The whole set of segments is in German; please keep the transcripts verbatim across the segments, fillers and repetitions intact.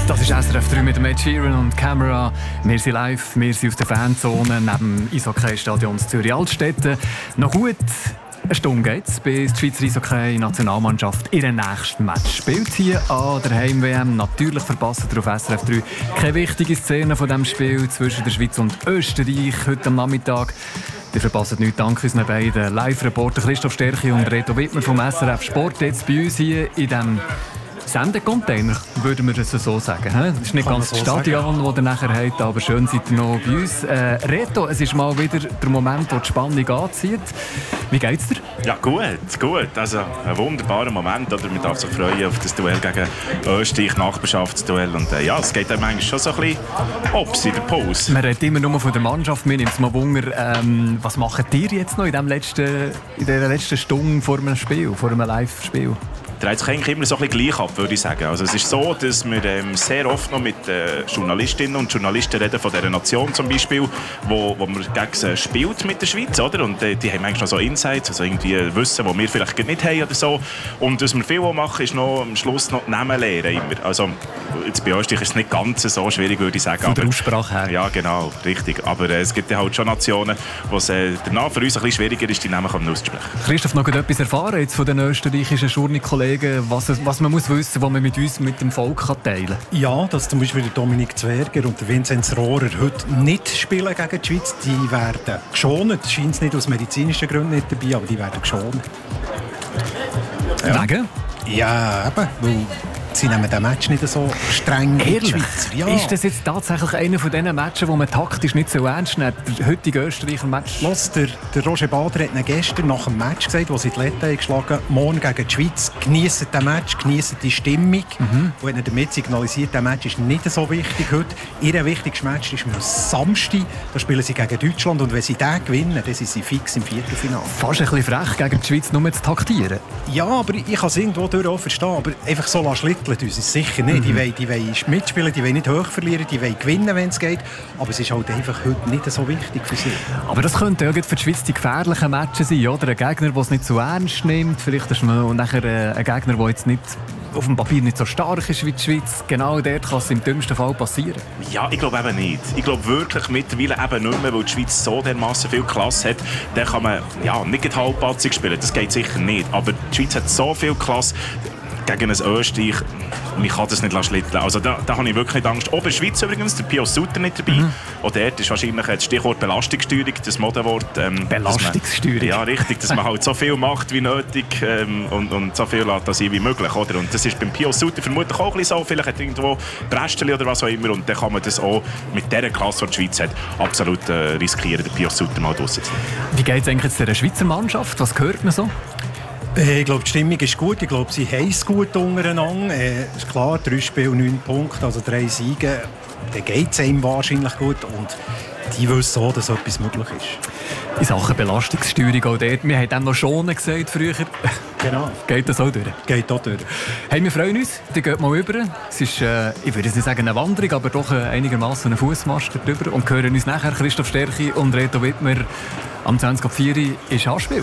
Das ist S R F drei mit Ed Sheeran und Camera. Wir sind live, wir sind aus der Fanzone neben dem Eishockey-Stadion Zürich-Altstetten. Noch gut eine Stunde geht es, bis die Schweizer Eishockey-Nationalmannschaft ihren nächsten Match spielt hier an der Heim-W M. Natürlich verpasst ihr auf S R F drei keine wichtige Szene von diesem Spiel zwischen der Schweiz und Österreich heute am Nachmittag. Ihr verpasst nichts, dank unseren beiden Live-Reporter Christoph Sterchi und Reto Wittmer vom S R F Sport. Jetzt bei uns hier in diesem Sendecontainer, würden wir es so sagen. Das ist nicht Kann ganz das so Stadion, das ihr nachher habt, aber schön seid ihr noch bei uns. Äh, Reto, es ist mal wieder der Moment, wo die Spannung anzieht. Wie geht's dir? Ja, gut, gut. Also ein wunderbarer Moment. Oder man darf sich freuen auf das Duell gegen Österreich, Nachbarschaftsduell. Und äh, ja, es geht einem eigentlich schon so ein bisschen Ops in der Pause. Man redet immer nur von der Mannschaft. Mir nimmt es mal Wunder, ähm, was macht ihr jetzt noch in, dem letzten, in dieser letzten Stunde vor einem Spiel, vor einem Live-Spiel? dreht sich eigentlich immer so ein bisschen gleich ab, würde ich sagen. Also es ist so, dass wir ähm, sehr oft noch mit äh, Journalistinnen und Journalisten reden von dieser Nation zum Beispiel, wo, wo man gegen sie spielt mit der Schweiz, oder? Und äh, die haben eigentlich noch so Insights, also irgendwie Wissen, die wir vielleicht nicht haben oder so. Und was wir viel machen, ist noch am Schluss noch die Namen lernen immer. Also jetzt bei Österreich ist es nicht ganz so schwierig, würde ich sagen. Von der Aussprache her. Ja, genau, richtig. Aber äh, es gibt ja halt schon Nationen, wo es äh, danach für uns ein bisschen schwieriger ist, die Namen auszusprechen. Christoph, noch etwas erfahren jetzt von den österreichischen Journalkollegen, was, was man muss wissen, was man mit uns, mit dem Volk kann teilen kann? Ja, dass zum Beispiel der Dominik Zwerger und der Vinzenz Rohrer heute nicht spielen gegen die Schweiz. Die werden geschont. Es scheint nicht aus medizinischen Gründen nicht dabei, aber die werden geschont. Ja. Wegen? Ja, eben. Weil sie nehmen den Match nicht so streng wie die Schweizer. Ja. Ist das jetzt tatsächlich einer von diesen Matches, wo man taktisch nicht so ernst nimmt? Der heutige Österreicher Match? Los, der, der Roger Bader hat gestern nach dem Match gesagt, wo sie die Lette eingeschlagen haben, morgen gegen die Schweiz, geniessen den Match, geniessen die Stimmung. Mhm. Und hat damit signalisiert, der Match ist nicht so wichtig heute. Ihr wichtigstes Match ist am Samstag. Da spielen sie gegen Deutschland. Und wenn sie den gewinnen, dann sind sie fix im Viertelfinale. Fast ein bisschen frech, gegen die Schweiz nur zu taktieren. Ja, aber ich kann es irgendwo durch auch verstehen. Aber einfach so schlitteln uns ist sicher nicht. Mhm. Die wollen, die wollen mitspielen, die wollen nicht hoch verlieren, die wollen gewinnen, wenn es geht. Aber es ist halt einfach heute nicht so wichtig für sie. Aber das könnte ja für die Schweiz die gefährlichen Matches sein, oder? Ein Gegner, der es nicht so ernst nimmt. Vielleicht ist man nachher ein Gegner, der jetzt nicht auf dem Papier nicht so stark ist wie die Schweiz. Genau dort kann es im dümmsten Fall passieren. Ja, ich glaube eben nicht. Ich glaube wirklich mittlerweile eben nicht mehr, weil die Schweiz so dermassen viel Klasse hat. Dann kann man ja, nicht halbpatzig spielen, das geht sicher nicht. Aber die Schweiz hat so viel Klasse gegen ein Österreich, man kann das nicht schlitteln. Also da, da habe ich wirklich nicht Angst. Auch in der Schweiz übrigens, der Pio Sutter nicht dabei. Mhm. Auch dort ist wahrscheinlich das Stichwort Belastungssteuerung, das Modewort. Ähm, Belastungssteuerung? Man, ja, richtig, dass man halt so viel macht wie nötig ähm, und, und so viel lässt sein wie möglich. Oder? Und das ist beim Pio Sutter vermutlich auch ein bisschen so. Vielleicht hat er irgendwo Brästchen oder was auch immer und dann kann man das auch mit dieser Klasse, die die Schweiz hat, absolut äh, riskieren, den Pio Sutter mal draussen zu nehmen. Wie geht es eigentlich jetzt der Schweizer Mannschaft? Was hört man so? Ich glaube, die Stimmung ist gut. Ich glaube, sie haben es gut untereinander. Äh, ist klar, drei Spiele, neun Punkte, also drei Siege. Dann geht es ihm wahrscheinlich gut. Und die wissen auch, dass etwas möglich ist. In Sachen Belastungssteuerung auch dort. Wir haben dem noch schon gesagt früher. Genau. Geht das auch durch? Geht auch durch. Hey, wir freuen uns. Die geht mal über. Es ist, äh, ich würde nicht sagen eine Wanderung, aber doch äh, einigermaßen eine Fußmaske drüber. Und hören uns nachher Christoph Sterchi und Reto Wittmer am zwanzig Uhr vier ist Anspiel.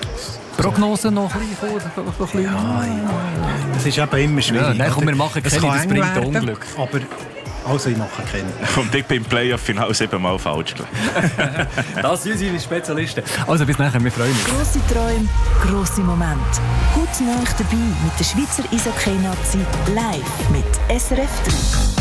Prognosen noch ein bisschen? Ja, ja. Das ist eben immer schwierig. Ja, nein, komm, wir machen keine, das bringt werden, Unglück. Aber also ich mache keine. Und ich bin im Playoff-Final siebenmal falsch gelegen. Das sind unsere Spezialisten. Also bis nachher, wir freuen uns. Grosse Träume, grosse Momente. Hautnah dabei mit der Schweizer Eishockey-Nazi live mit S R F drei.